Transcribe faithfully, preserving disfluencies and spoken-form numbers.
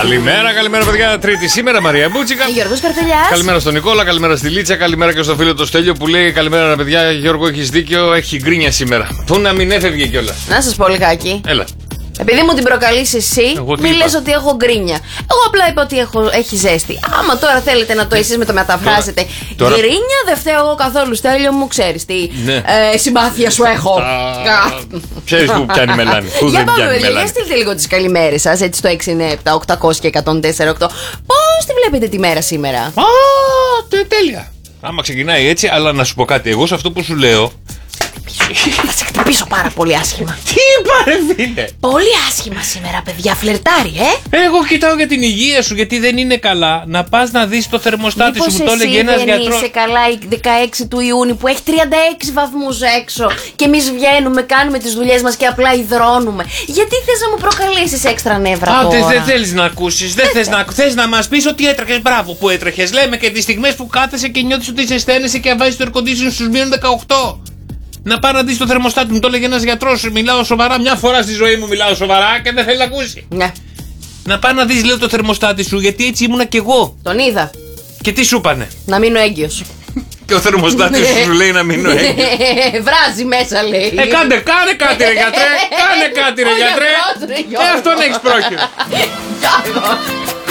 Καλημέρα, καλημέρα, παιδιά. Τρίτη σήμερα, Μαρία Μπούτσικα. Γιώργος Καρτελιάς. Καλημέρα στον Νικόλα, καλημέρα στη Λίτσα, καλημέρα και στο φίλο το Στέλιο που λέει: καλημέρα, παιδιά. Γιώργο, έχεις δίκιο, έχει γκρίνια σήμερα. Πού να μην έφευγε κιόλα. Να σας πω λιγάκι. Έλα. Επειδή μου την προκαλείς εσύ, μην λες ότι έχω γκρίνια. Εγώ απλά είπα ότι έχω, έχει ζέστη. Άμα τώρα θέλετε να το εσείς με το μεταφράσετε. Τώρα... Γκρίνια δεν φταίω εγώ καθόλου, Στέλιο μου, ξέρεις τι ναι. ε, συμπάθεια σου έχω. Ξέρεις που πιάνει μελάνη. Πού για δεν πάμε, πιάνει παιδιά, μελάνη. για στείλτε λίγο τις καλημέρες σας, έτσι στο έξι εννιά επτά οκτακόσια και εκατόν τέσσερα οκτώ. Πώς τη βλέπετε τη μέρα σήμερα? Α, τέλεια. Άμα ξεκινάει έτσι, αλλά να σου πω κάτι. Εγώ σε αυτό που σου λέω. Θα σε χτυπήσω πάρα πολύ άσχημα. Τι είπα, ρε φίλε. Πολύ άσχημα σήμερα, παιδιά. Φλερτάρι, ε. Εγώ κοιτάω για την υγεία σου, γιατί δεν είναι καλά να πας να δεις το θερμοστάτη σου. Μου το έλεγε ένας γιατρός. Δεν είσαι καλά η δεκαέξι του Ιούνιου που έχει τριάντα έξι βαθμούς έξω και εμείς βγαίνουμε, κάνουμε τις δουλειές μας και απλά υδρώνουμε. Γιατί θες να μου προκαλέσεις έξτρα νεύρα? Α, τώρα? δεν θέλεις να ακούσεις, δεν θες να, θες να μας πεις ότι έτρεχες. Μπράβο που έτρεχες. Λέμε και τις στιγμές που κάθεσαι και νιώθεις ότι ζεσταίνεσαι και βάζεις το air conditioning στους μείον δεκαοκτώ. Να πάει να δεις το θερμοστάτη, μου το έλεγε ένας γιατρός. Μιλάω σοβαρά, μια φορά στη ζωή μου μιλάω σοβαρά και δεν θέλει να ακούσει. Ναι. Να πάει να δεις, λέω, το θερμοστάτη σου, γιατί έτσι ήμουνα κι εγώ. Τον είδα. Και τι σου πάνε? Να μείνω έγκυος. Και ο θερμοστάτης σου λέει να μείνω έγκυος. Βράζει μέσα, λέει. Ε, κάντε, κάνε κάτι, ρε γιατρέ. Κάνε κάτι, ρε γιατρέ. Και αυτόν έχεις πρόχειρο.